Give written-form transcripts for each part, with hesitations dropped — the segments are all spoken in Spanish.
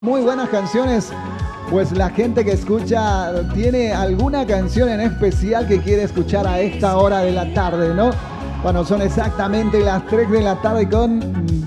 Muy buenas canciones, pues la gente que escucha tiene alguna canción en especial que quiere escuchar a esta hora de la tarde, ¿no? Bueno, son exactamente las 3 de la tarde con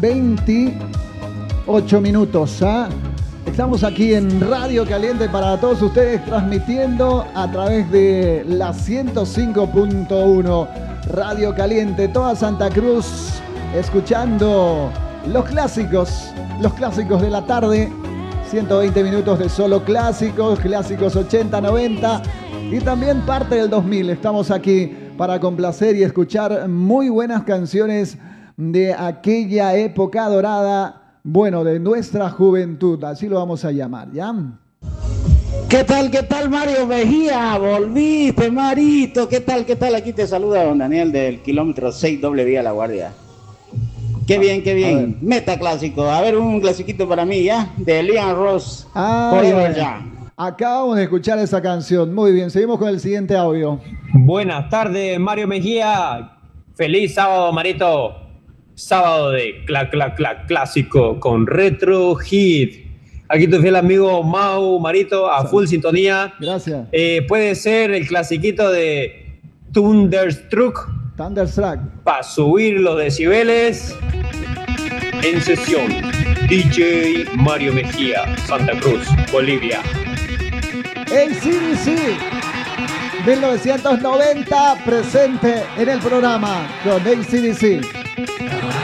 28 minutos, ¿ah? Estamos aquí en Radio Caliente para todos ustedes, transmitiendo a través de la 105.1 Radio Caliente, toda Santa Cruz, escuchando los clásicos de la tarde. 120 minutos de solo clásicos 80, 90 y también parte del 2000. Estamos aquí para complacer y escuchar muy buenas canciones de aquella época dorada, bueno, de nuestra juventud, así lo vamos a llamar, ¿ya? ¿Qué tal, Mario Mejía? Volviste, Marito. ¿Qué tal? Aquí te saluda don Daniel del kilómetro 6, doble vía La Guardia. Qué bien. Meta clásico. A ver, un clasiquito para mí, ¿ya? De Liam Ross. Forever Young. Acabamos de escuchar esa canción. Muy bien, seguimos con el siguiente audio. Buenas tardes, Mario Mejía. Feliz sábado, Marito. Sábado de clásico con Retro Hit. Aquí tu fiel amigo Mau, Marito, a full sintonía. Gracias. Puede ser el clasiquito de Thunderstruck. Para subir los decibeles. En sesión, DJ Mario Mejía, Santa Cruz, Bolivia. AC/DC 1990 presente en el programa con AC/DC.